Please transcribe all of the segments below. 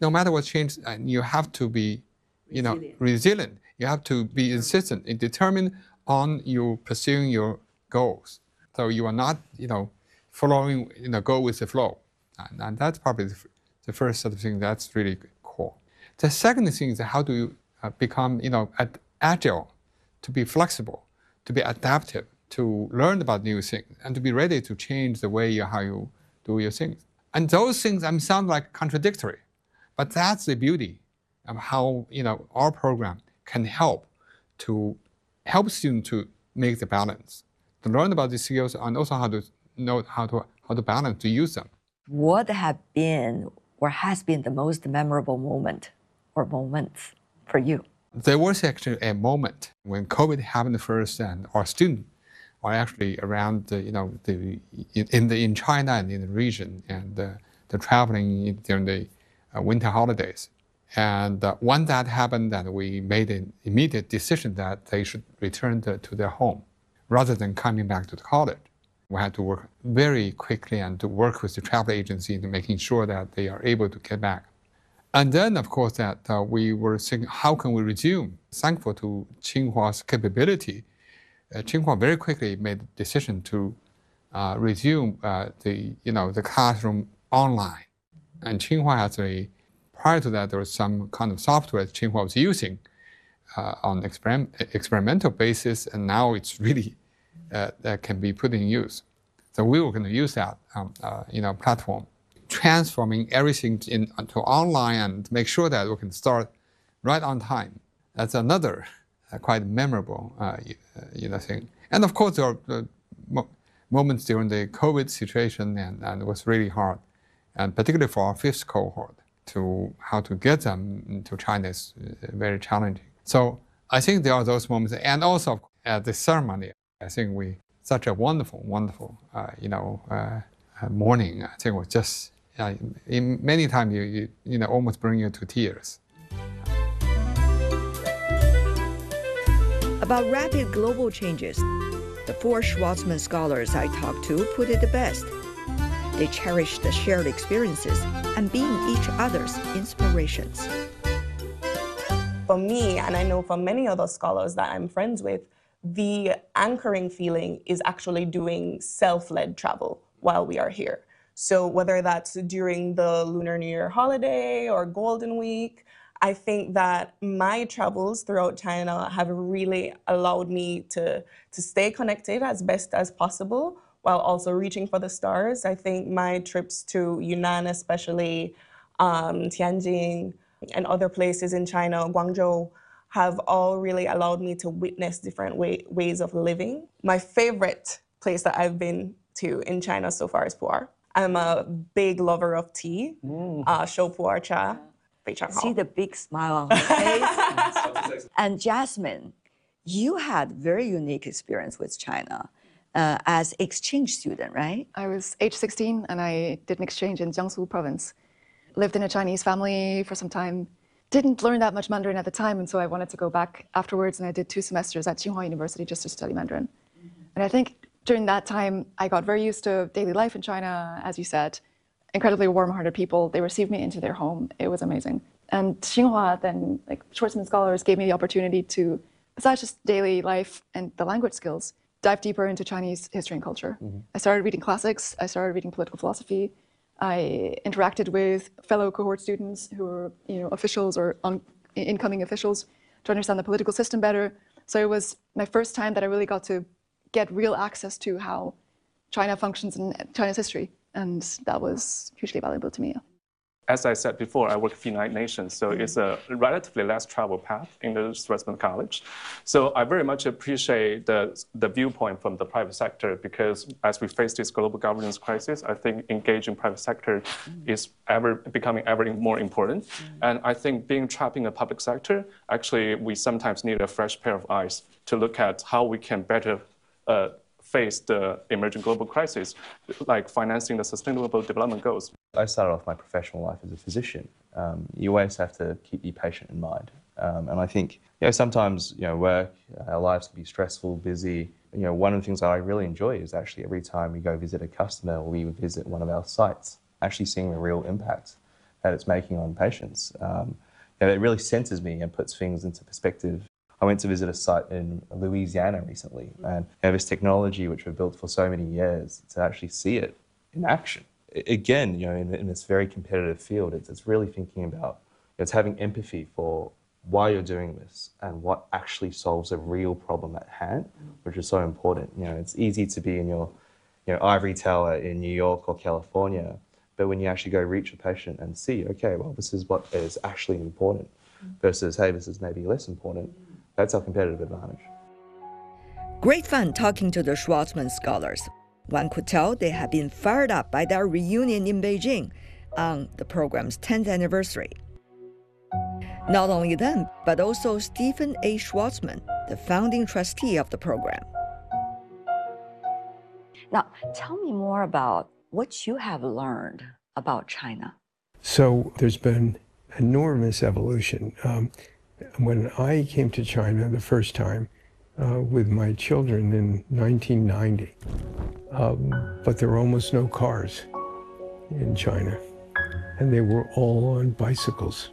no matter what change, you have to be, resilient. You have to be insistent and determined on you pursuing your goals. So you are not, following, go with the flow. And that's probably the first sort of thing that's really core. The second thing is how do you become, agile, to be flexible, to be adaptive, to learn about new things, and to be ready to change the way how you do your things. And those things sound like contradictory, but that's the beauty of how our program can help students to make the balance, to learn about these skills, and also how to know how to balance, to use them. What have been or has been the most memorable moment or moments for you? There was actually a moment when COVID happened first, and our students are actually around, in China and in the region, and they're traveling during the winter holidays. And when that happened, that we made an immediate decision that they should return to their home rather than coming back to the college. We had to work very quickly and to work with the travel agency in making sure that they are able to get back. And then, of course, that we were thinking, how can we resume? Thankful to Tsinghua's capability, Tsinghua very quickly made the decision to resume the classroom online. And Tsinghua has prior to that, there was some kind of software that Tsinghua was using on experimental basis, and now it's really that can be put in use. So we were going to use that platform, transforming everything into online and make sure that we can start right on time. That's another quite memorable thing. And of course, there are moments during the COVID situation, and it was really hard, and particularly for our fifth cohort, how to get them into China is very challenging. So I think there are those moments, and also at the ceremony, I think such a wonderful morning. I think it was just many times you almost bring you to tears. About rapid global changes, the 4 Schwarzman scholars I talked to put it the best. They cherish the shared experiences and being each other's inspirations. For me, and I know for many other scholars that I'm friends with, the anchoring feeling is actually doing self-led travel while we are here. So whether that's during the Lunar New Year holiday or Golden Week, I think that my travels throughout China have really allowed me to stay connected as best as possible while also reaching for the stars. I think my trips to Yunnan, especially Tianjin and other places in China, Guangzhou, have all really allowed me to witness different ways of living. My favorite place that I've been to in China so far is Pu'er. I'm a big lover of tea, Shou Pu'er cha. See the big smile on her face. And Jasmine, you had very unique experience with China as exchange student, right? I was age 16 and I did an exchange in Jiangsu province. Lived in a Chinese family for some time. Didn't learn that much Mandarin at the time, and so I wanted to go back afterwards, and I did 2 semesters at Tsinghua University just to study Mandarin. And I think during that time, I got very used to daily life in China, as you said. Incredibly warm-hearted people. They received me into their home. It was amazing. And Tsinghua then, Schwarzman scholars gave me the opportunity to, besides just daily life and the language skills, dive deeper into Chinese history and culture. I started reading classics. I started reading political philosophy. I interacted with fellow cohort students who were, officials or incoming officials to understand the political system better. So it was my first time that I really got to get real access to how China functions in China's history. And that was hugely valuable to me. As I said before, I work for United Nations, so it's a relatively less travel path in the Schwarzman College. So I very much appreciate the viewpoint from the private sector, because as we face this global governance crisis, I think engaging private sector is becoming ever more important. And I think being trapped in the public sector, actually, we sometimes need a fresh pair of eyes to look at how we can better face the emerging global crisis, like financing the Sustainable Development Goals. I started off my professional life as a physician. You always have to keep the patient in mind. And I think, sometimes, work, our lives can be stressful, busy. One of the things that I really enjoy is actually every time we go visit a customer or we visit one of our sites, actually seeing the real impact that it's making on patients. It really centers me and puts things into perspective. I went to visit a site in Louisiana recently, and this technology, which we've built for so many years, to actually see it in action. Again, in this very competitive field, it's really thinking about, it's having empathy for why you're doing this and what actually solves a real problem at hand, which is so important. It's easy to be in your ivory tower in New York or California, but when you actually go reach a patient and see, okay, well, this is what is actually important versus, hey, this is maybe less important, that's our competitive advantage. Great fun talking to the Schwarzman scholars. One could tell they have been fired up by their reunion in Beijing on the program's 10th anniversary. Not only them, but also Stephen A. Schwarzman, the founding trustee of the program. Now, tell me more about what you have learned about China. So there's been enormous evolution. When I came to China the first time with my children in 1990, but there were almost no cars in China, and they were all on bicycles.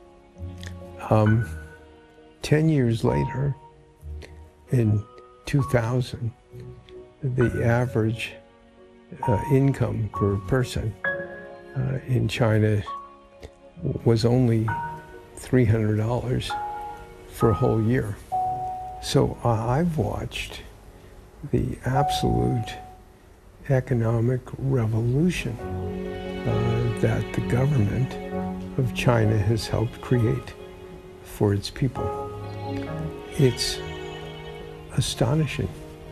10 years later, in 2000, the average income per person in China was only $300 for a whole year. So I've watched the absolute economic revolution that the government of China has helped create for its people. It's astonishing.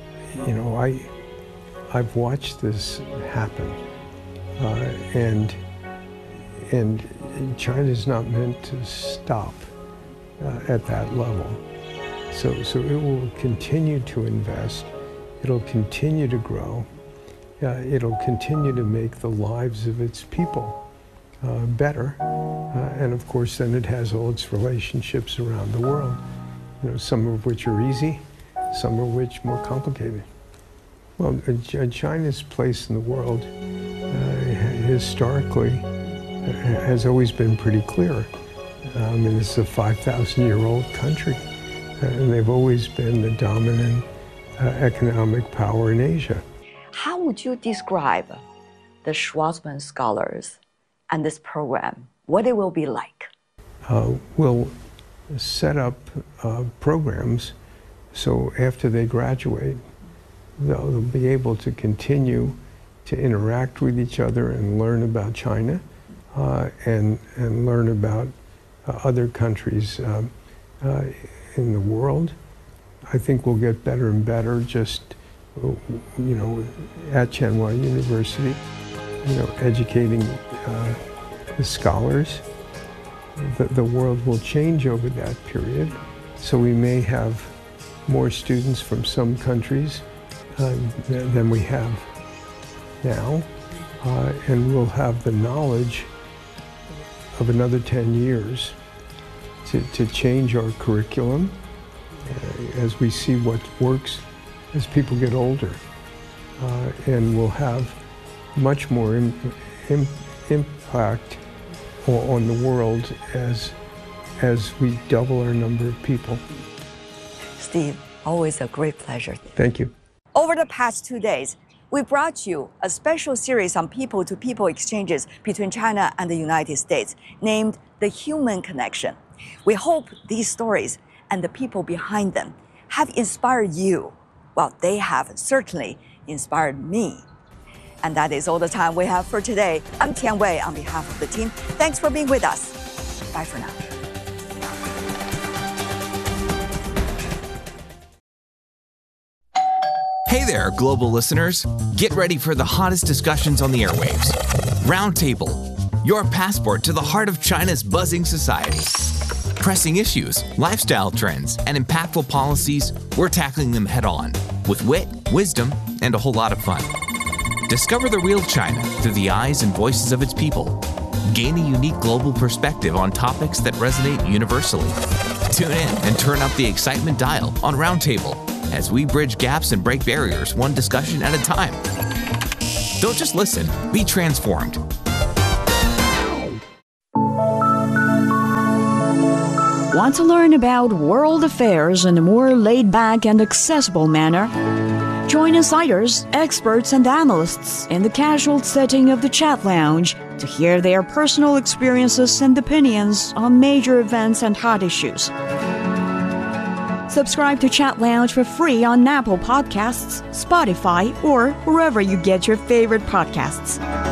I've watched this happen, and China's not meant to stop at that level. So it will continue to invest, it'll continue to grow, it'll continue to make the lives of its people better, and of course then it has all its relationships around the world, some of which are easy, some of which more complicated. Well, China's place in the world historically has always been pretty clear. This is a 5,000-year-old country, and they've always been the dominant economic power in Asia. How would you describe the Schwarzman scholars and this program, what it will be like? We'll set up programs so after they graduate, they'll be able to continue to interact with each other and learn about China and learn about other countries in the world. I think we'll get better and better just, at Tsinghua University, educating the scholars. The world will change over that period, so we may have more students from some countries than we have now, and we'll have the knowledge of another 10 years to change our curriculum as we see what works as people get older. And we'll have much more impact on the world as we double our number of people. Steve, always a great pleasure. Thank you. Over the past 2 days, we brought you a special series on people-to-people exchanges between China and the United States, named The Human Connection. We hope these stories and the people behind them have inspired you. Well, they have certainly inspired me. And that is all the time we have for today. I'm Tian Wei on behalf of the team. Thanks for being with us. Bye for now. Hey there, global listeners. Get ready for the hottest discussions on the airwaves. Roundtable, your passport to the heart of China's buzzing society. Pressing issues, lifestyle trends, and impactful policies, we're tackling them head on with wit, wisdom, and a whole lot of fun. Discover the real China through the eyes and voices of its people. Gain a unique global perspective on topics that resonate universally. Tune in and turn up the excitement dial on Roundtable as we bridge gaps and break barriers one discussion at a time. Don't just listen, be transformed. Want to learn about world affairs in a more laid-back and accessible manner? Join insiders, experts, and analysts in the casual setting of the Chat Lounge to hear their personal experiences and opinions on major events and hot issues. Subscribe to Chat Lounge for free on Apple Podcasts, Spotify, or wherever you get your favorite podcasts.